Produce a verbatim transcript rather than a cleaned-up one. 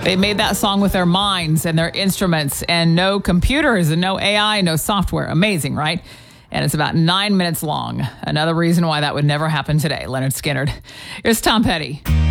They made that song with their minds and their instruments and no computers and no A I, no software. Amazing, right? And it's about nine minutes long. Another reason why that would never happen today. Leonard Skinner. Here's Tom Petty.